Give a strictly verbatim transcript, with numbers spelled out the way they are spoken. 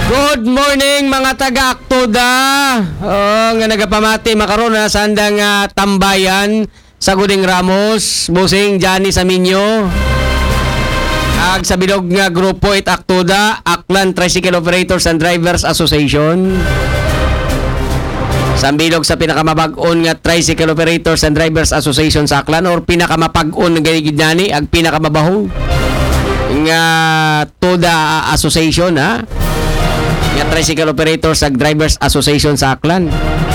Good morning mga taga-Aktoda. Oh, nga nagapamati makaron na sa andang uh, tambayan sa Guding Ramos, Busing Johnny Saminyo. Ag sa bilog nga grupo it Aktoda, Aklan Tricycle Operators and Drivers Association. Sa bilog sa pinakamabag-on nga Tricycle Operators and Drivers Association sa Aklan or pinakamapag-on nga gid nani ag pinakamabaho nga Toda Association ha. Nga Tricycle Operators ag Drivers Association sa Aklan.